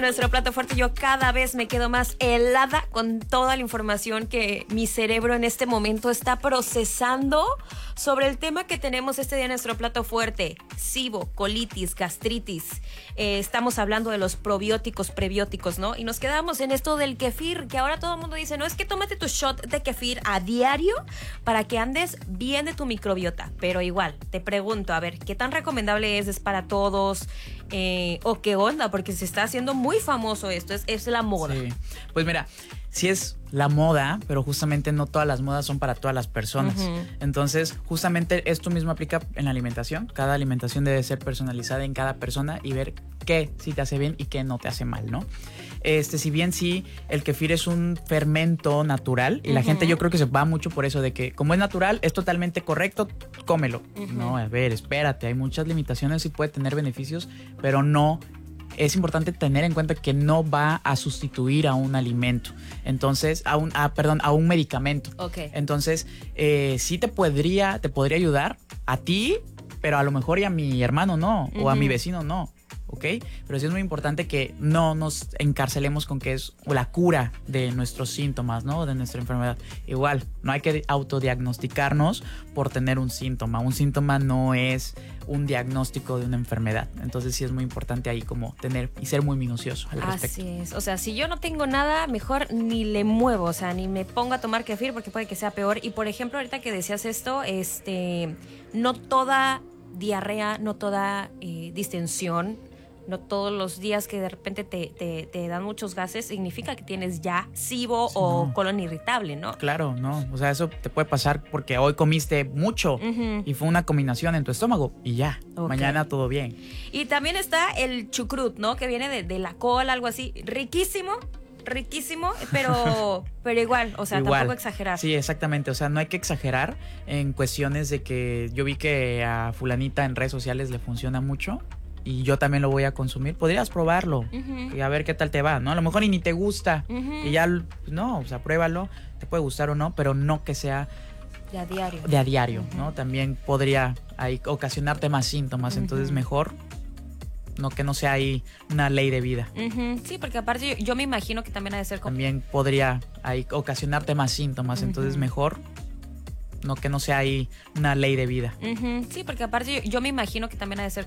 Nuestro plato fuerte, yo cada vez me quedo más helada con toda la información que mi cerebro en este momento está procesando sobre el tema que tenemos este día en nuestro plato fuerte: SIBO, colitis, gastritis. Estamos hablando de los probióticos, prebióticos, ¿no? Y nos quedamos en esto del kefir, que ahora todo el mundo dice, no, es que tómate tu shot de kefir a diario para que andes bien de tu microbiota. Pero igual, te pregunto, a ver, ¿qué tan recomendable es para todos? ¿O qué onda? Porque se está haciendo muy famoso esto, es la moda. Sí, pues mira, sí es la moda, pero justamente no todas las modas son para todas las personas. Entonces, justamente esto mismo aplica en la alimentación. Cada alimentación debe ser personalizada en cada persona y ver qué sí te hace bien y qué no te hace mal, ¿no? Si bien sí, el kefir es un fermento natural y la gente, yo creo que se va mucho por eso de que como es natural, es totalmente correcto, cómelo. No, a ver, espérate, hay muchas limitaciones y puede tener beneficios, pero no. Es importante tener en cuenta que no va a sustituir a un alimento. Entonces, a un medicamento. Okay. Entonces, sí te podría ayudar a ti, pero a lo mejor y a mi hermano no, o a mi vecino no. ¿Ok? Pero sí es muy importante que no nos encarcelemos con que es la cura de nuestros síntomas, ¿no? De nuestra enfermedad. Igual, no hay que autodiagnosticarnos por tener un síntoma. Un síntoma no es un diagnóstico de una enfermedad. Entonces sí es muy importante ahí como tener y ser muy minucioso al respecto. Así es. O sea, si yo no tengo nada, mejor ni le muevo, o sea, ni me pongo a tomar kefir porque puede que sea peor. Y por ejemplo, ahorita que decías esto, no toda diarrea, no toda distensión, no todos los días que de repente te dan muchos gases significa que tienes ya SIBO o colon irritable, ¿no? Claro, no. O sea, eso te puede pasar porque hoy comiste mucho y fue una combinación en tu estómago y ya. Okay. Mañana todo bien. Y también está el chucrut, ¿no? Que viene de la col, algo así. Riquísimo, pero igual, o sea, tampoco exagerar. Sí, exactamente, o sea, no hay que exagerar en cuestiones de que yo vi que a fulanita en redes sociales le funciona mucho y yo también lo voy a consumir. Podrías probarlo y a ver qué tal te va, ¿no? A lo mejor y ni te gusta y ya, no, o sea, pruébalo, te puede gustar o no, pero no que sea de a diario, ¿no? También podría ahí ocasionarte más síntomas, entonces mejor no, que no sea ahí una ley de vida. Sí, porque aparte yo me imagino que también ha de ser como... También podría ahí ocasionarte más síntomas, entonces mejor no, que no sea ahí una ley de vida. Sí, porque aparte yo me imagino que también ha de ser